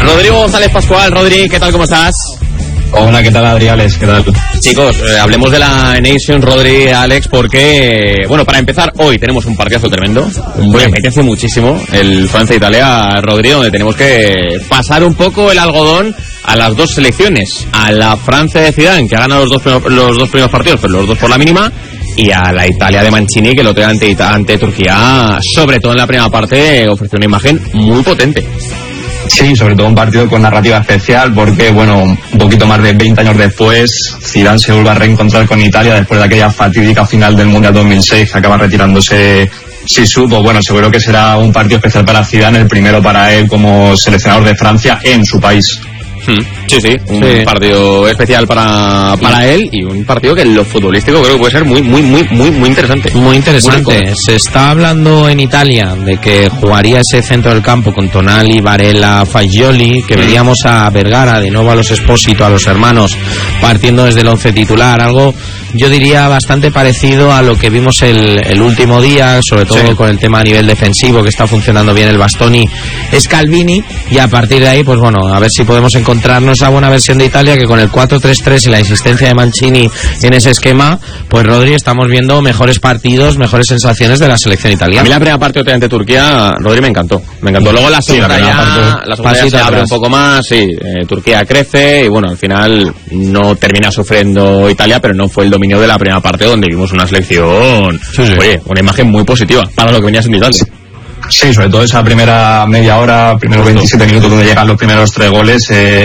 Rodrigo González Pascual. Rodri, ¿qué tal? ¿Cómo estás? Hola, ¿qué tal, Adri, Alex? ¿Qué tal? Chicos, hablemos de la Nation, Rodri, Alex, porque, bueno, para empezar, hoy tenemos un partidazo tremendo. Me apetece muchísimo el Francia-Italia, Rodri, donde tenemos que pasar un poco el algodón a las dos selecciones. A la Francia de Zidane, que ha ganado los dos primeros partidos, pero los dos por la mínima, y a la Italia de Mancini, que lo tiene ante Turquía, sobre todo en la primera parte, ofreció una imagen muy potente. Sí, sobre todo un partido con narrativa especial porque, bueno, un poquito más de 20 años después, Zidane se vuelve a reencontrar con Italia después de aquella fatídica final del Mundial 2006 que acaba retirándose Zizou. Pues bueno, seguro que será un partido especial para Zidane, el primero para él como seleccionador de Francia en su país. Sí, un partido especial para él y un partido que en lo futbolístico creo que puede ser muy interesante. Muy interesante. Se está hablando en Italia de que jugaría ese centro del campo con Tonali, Barella, Fagioli, que veríamos a Vergara, de nuevo a los Espósito, a los hermanos, partiendo desde el 11 titular, algo yo diría bastante parecido a lo que vimos el último día, sobre todo con el tema a nivel defensivo, que está funcionando bien el Bastoni, Scalvini, y a partir de ahí, pues bueno, a ver si podemos encontrarnos a buena versión de Italia, que con el 4-3-3 y la insistencia de Mancini en ese esquema, pues Rodri, estamos viendo mejores partidos, mejores sensaciones de la selección italiana. A mí la primera parte ante Turquía, Rodri, me encantó. Luego la segunda ya se abre un poco más, Turquía crece y bueno, al final no termina sufriendo Italia, pero no fue el dominio de la primera parte donde vimos una selección, oye, una imagen muy positiva para lo que venía siendo Italia. Sí, sobre todo esa primera media hora, primeros 27 minutos donde llegan los primeros 3 goles,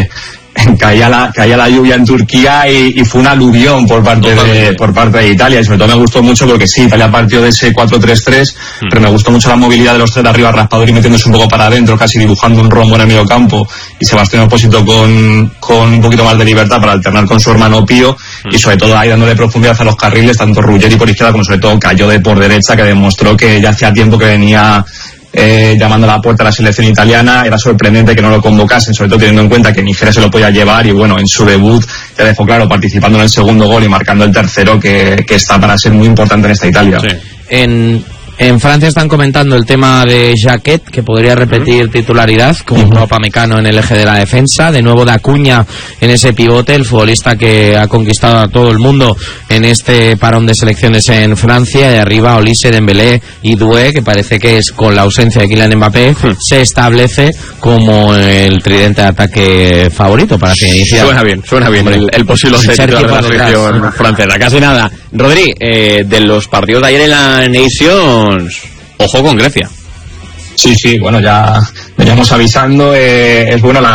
caía la lluvia en Turquía y fue un aluvión por parte de Italia, y sobre todo me gustó mucho porque sí, Italia partió de ese 4-3-3, pero me gustó mucho la movilidad de los tres de arriba, Raspadori metiéndose un poco para adentro, casi dibujando un rombo en el medio campo, y Sebastián Opósito con un poquito más de libertad para alternar con su hermano Pío, y sobre todo ahí dándole profundidad a los carriles, tanto Ruggeri por izquierda como sobre todo Cayó de por derecha, que demostró que ya hacía tiempo que venía llamando a la puerta a la selección italiana. Era sorprendente que no lo convocasen, sobre todo teniendo en cuenta que Nigeria se lo podía llevar, y bueno, en su debut ya dejó claro, participando en el segundo gol y marcando el tercero, que está para ser muy importante en esta Italia. En Francia están comentando el tema de Jacquet, que podría repetir titularidad como nuevo Upamecano en el eje de la defensa, de nuevo de Acuña en ese pivote, el futbolista que ha conquistado a todo el mundo en este parón de selecciones en Francia, y arriba Olise, Dembélé y Doué, que parece que es con la ausencia de Kylian Mbappé, se establece como el tridente de ataque favorito para finalizar. Suena bien el posible titular de la selección francesa. Casi nada. Rodri, de los partidos de ayer en la Nations, ojo con Grecia. Sí, bueno, ya veníamos avisando, es bueno